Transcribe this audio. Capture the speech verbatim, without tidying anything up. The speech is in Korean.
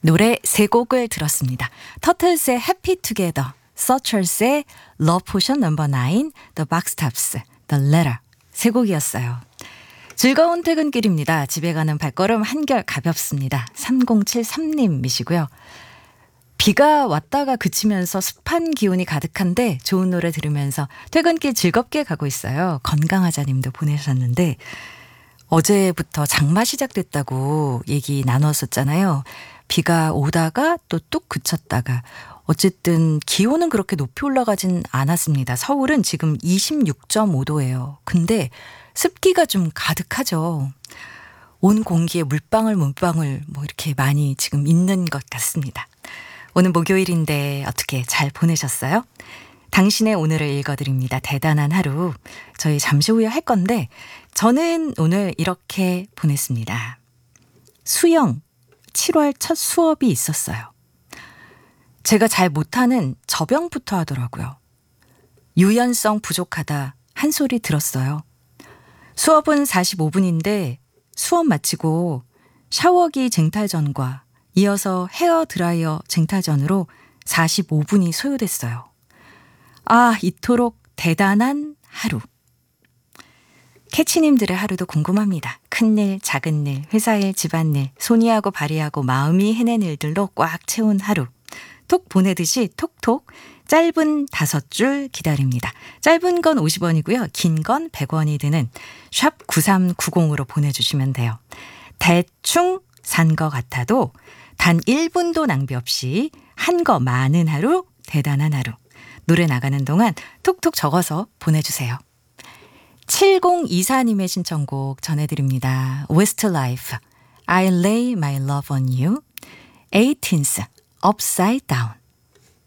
노래 세 곡을 들었습니다. 터틀스의 Happy Together, 서처스의 Love Potion 넘버 나인, The Boxtops, The Letter 세 곡이었어요. 즐거운 퇴근길입니다. 집에 가는 발걸음 한결 가볍습니다. 삼공칠삼님이시고요. 비가 왔다가 그치면서 습한 기온이 가득한데 좋은 노래 들으면서 퇴근길 즐겁게 가고 있어요. 건강하자님도 보내셨는데 어제부터 장마 시작됐다고 얘기 나눴었잖아요. 비가 오다가 또 뚝 그쳤다가 어쨌든 기온은 그렇게 높이 올라가진 않았습니다. 서울은 지금 이십육 점 오 도예요. 근데 습기가 좀 가득하죠. 온 공기에 물방울 물방울 뭐 이렇게 많이 지금 있는 것 같습니다. 오늘 목요일인데 어떻게 잘 보내셨어요? 당신의 오늘을 읽어드립니다. 대단한 하루. 저희 잠시 후에 할 건데 저는 오늘 이렇게 보냈습니다. 수영 칠월 첫 수업이 있었어요. 제가 잘 못하는 접영부터 하더라고요. 유연성 부족하다 한 소리 들었어요. 수업은 사십오 분인데 수업 마치고 샤워기 쟁탈전과 이어서 헤어드라이어 쟁탈전으로 사십오 분이 소요됐어요. 아, 이토록 대단한 하루. 캐치님들의 하루도 궁금합니다. 큰일, 작은일, 회사일, 집안일, 손이하고 발이하고 마음이 해낸 일들로 꽉 채운 하루. 톡 보내듯이 톡톡 짧은 다섯 줄 기다립니다. 짧은 건 오십 원이고요. 긴 건 백 원이 드는 샵 구삼구공으로 보내주시면 돼요. 대충 산 거 같아도 단 일 분도 낭비 없이 한 거 많은 하루, 대단한 하루. 노래 나가는 동안 톡톡 적어서 보내주세요. 칠공이사님의 신청곡 전해드립니다. Westlife, I lay my love on you. 에이틴스, Upside Down.